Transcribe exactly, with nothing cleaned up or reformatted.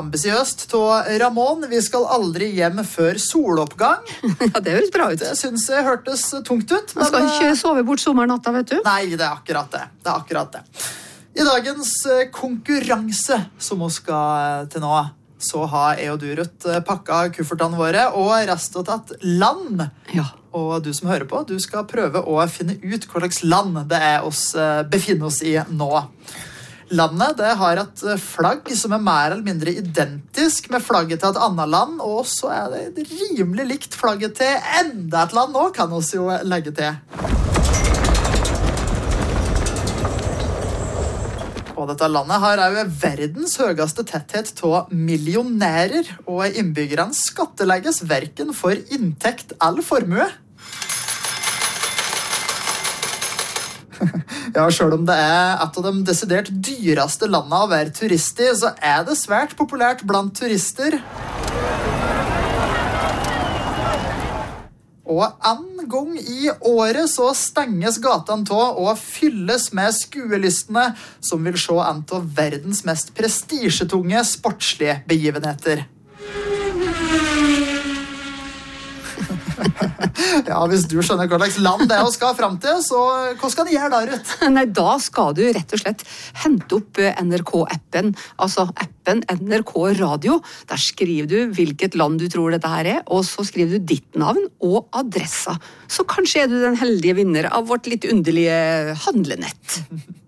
ambisiøst til Ramón. Vi skal aldri hjem før soloppgang. Ja, det høres bra ut. Det synes jeg hørtes tungt ut. Man skal ikke sove bort sommernatta, vet du. Nei, det er akkurat det. Det er akkurat det. I dagens konkurranse som vi skal til nå, så har jeg og du, Ruth, pakket kuffertene våre og reist og tatt land. Ja. Og du som hører på, du skal prøve å finne ut hva slags land det er oss befinner oss i nå. Landet det har et flagg som er mer eller mindre identisk med flagget til et annet land, og så er det rimelig likt flagget til enda et land nå, kan vi jo legge til. Og dette landet har jo verdens høyeste tetthet av millionærer, og innbyggerne skattelegges hverken for inntekt eller formue. Ja, selv om det er et av de desidert dyreste landene å være turist i, så er det svært populært blant turister. Og en gang i året så stenges gatene av og fylles med skuelystne som vil se en av verdens mest prestisjetunge sportslige begivenheter. Ja, hvis du skjønner hva slags land det er å skal frem til, så hva skal du gjøre da, Ruth? Nei, da skal du rett og slett hente opp N R K-appen, altså appen N R K Radio. Der skriver du hvilket land du tror dette her er, og så skriver du ditt navn og adressa. Så kanskje er du den heldige vinner av vårt litt underlige handlenett.